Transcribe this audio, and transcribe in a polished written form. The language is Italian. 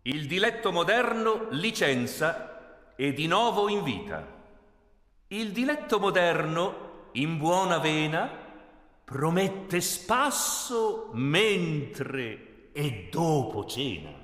Il diletto moderno licenza e di nuovo invita. Il diletto moderno, in buona vena, promette spasso mentre e dopo cena.